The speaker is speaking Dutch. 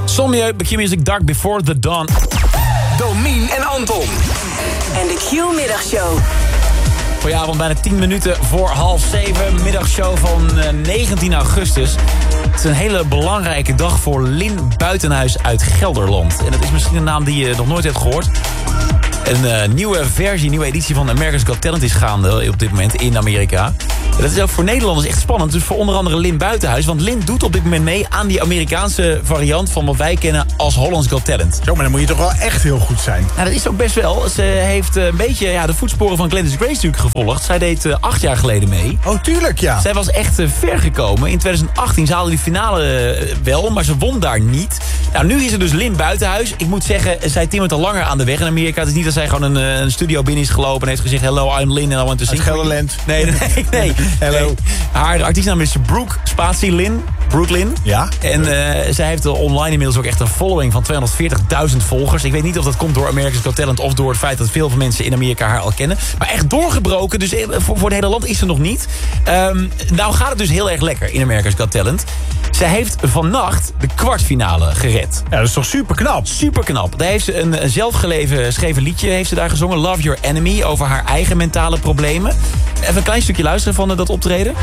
Sommieu, Q-Music, Dark Before the Dawn. Domien en Anton. En de Q-middagshow. Goedenavond, bijna 10 minuten voor 6:30. Middagshow van 19 augustus. Het is een hele belangrijke dag voor Lynn Buitenhuis uit Gelderland. En dat is misschien een naam die je nog nooit hebt gehoord. Een nieuwe editie van America's Got Talent is gaande op dit moment in Amerika. En dat is ook voor Nederlanders echt spannend. Dus voor onder andere Lynn Buitenhuis. Want Lynn doet op dit moment mee aan die Amerikaanse variant van wat wij kennen als Holland's Got Talent. Zo, maar dan moet je toch wel echt heel goed zijn. Nou, dat is ook best wel. Ze heeft een beetje de voetsporen van Gladys Grace natuurlijk gevolgd. Zij deed 8 jaar geleden mee. Oh, tuurlijk, ja. Zij was echt ver gekomen. In 2018 ze haalde die finale wel, maar ze won daar niet. Nou, nu is er dus Lynn Buitenhuis. Ik moet zeggen, zij timmert al langer aan de weg in Amerika. Het is niet dat zij gewoon een studio binnen is gelopen en heeft gezegd: hello, I'm Lynn and I want to sing. Gelderland. Nee. Hello. Nee. Haar artiestnaam is Brooke Spatie Lynn. Brooklyn. Ja. En zij heeft online inmiddels ook echt een following van 240.000 volgers. Ik weet niet of dat komt door America's Got Talent of door het feit dat veel mensen in Amerika haar al kennen. Maar echt doorgebroken, dus voor het hele land is ze nog niet. Nou gaat het dus heel erg lekker in America's Got Talent. Zij heeft vannacht de kwartfinale gered. Ja, dat is toch super knap? Super knap. Daar heeft ze een zelfgeschreven liedje heeft ze daar gezongen. Love Your Enemy, over haar eigen mentale problemen. Even een klein stukje luisteren van dat optreden.